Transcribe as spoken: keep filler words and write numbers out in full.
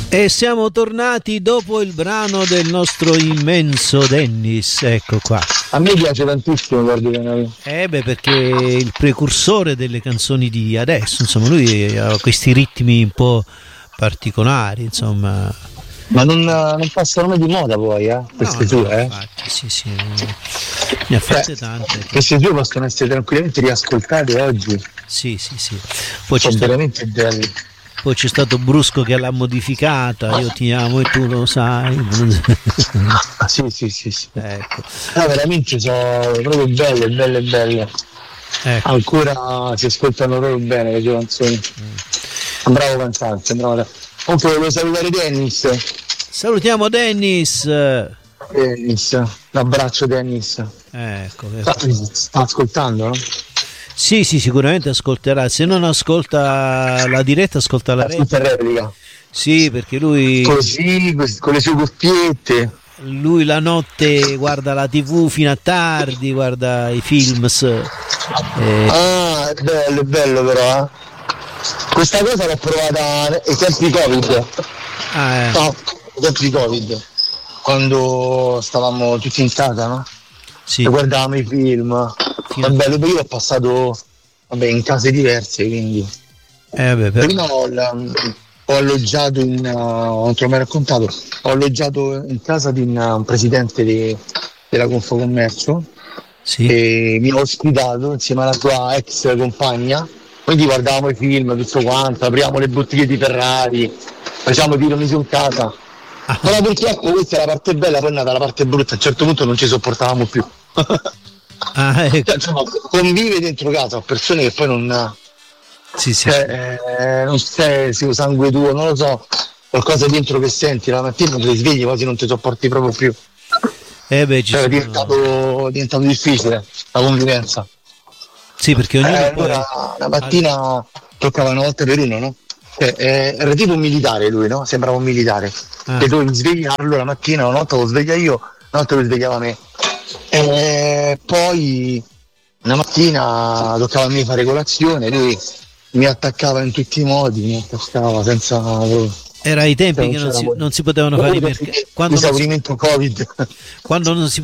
E siamo tornati dopo il brano del nostro immenso Dennis, ecco qua. A me piace tantissimo, guardi bene. Eh beh, perché è il precursore delle canzoni di adesso, insomma, lui ha questi ritmi un po' particolari, insomma. Ma non, non passano mai di moda poi, eh? Queste No, sue, no, eh? infatti, sì, sì, ne ha fatte Cioè, tante. queste sue possono essere tranquillamente riascoltate oggi. Sì, sì, sì. Poi c'è Sono stato, veramente belle. poi c'è stato Brusco che l'ha modificata, io ti amo e tu lo sai. Ah, sì, sì, sì, sì. Ecco. No, veramente sono proprio belle, belle, belle. Ecco. Ancora si ascoltano proprio bene le sue canzoni. Mm. Bravo cantante, bravo. Comunque volevo salutare Dennis. Salutiamo Dennis. Dennis, un abbraccio Dennis. Ecco, Sta, sta ascoltando, no? Sì, sì, sicuramente ascolterà. Se non ascolta la diretta, ascolta la Ascolta in replica. replica. Sì, perché lui, Così, con le sue cuffiette. lui la notte guarda la tivù fino a tardi, guarda i films. Eh, Ah, è bello, è bello però, eh. Questa cosa l'ho provata ai tempi Covid. ah, eh, No, ai tempi Covid. Quando stavamo tutti in casa, no? sì, E guardavamo i film. fino È a- bello, perché io l'ho passato, vabbè, in case diverse, quindi. eh, beh, per- Prima ho, la- ho alloggiato in, uh, non te l'ho mai raccontato, ho alloggiato in casa di un, un presidente di- della Confcommercio sì. e mi ha ospitato insieme alla sua ex compagna, quindi guardavamo i film, tutto quanto, apriamo le bottiglie di Ferrari, facciamo tiramisù in casa. Ah, Però purtroppo questa è la parte bella, poi è nata la parte brutta, a un certo punto non ci sopportavamo più. ah, ecco. Cioè, insomma, convive dentro casa con persone che poi non, Sì, sì, sì. cioè, eh, non sei sì, sangue tuo, non lo so, qualcosa dentro che senti la mattina ti svegli quasi non ti sopporti proprio più. Eh beh, ci Cioè, è sono... diventato, è diventato difficile la convivenza. Sì, perché Eh, ognuno poi... allora la mattina toccava una volta per uno, no? Cioè, eh, era tipo un militare lui, no? Sembrava un militare. Ah. Che dovevi svegliarlo la mattina, una volta lo sveglia io, una volta lo svegliava me. E poi una mattina toccava a me fare colazione, lui mi attaccava in tutti i modi, mi attaccava senza. Era ai tempi cioè, che non c'era si, modo. non si potevano fare i mercati. Quando non si, Esaurimento Covid. quando non si